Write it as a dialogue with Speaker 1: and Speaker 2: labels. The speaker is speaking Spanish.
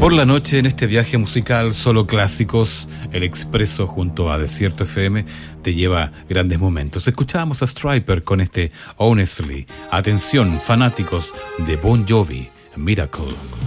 Speaker 1: Por la noche, en este viaje musical solo clásicos, el Expreso junto a Desierto FM te lleva grandes momentos. Escuchábamos a Stryper con este Honestly. Atención, fanáticos de Bon Jovi, Miracle.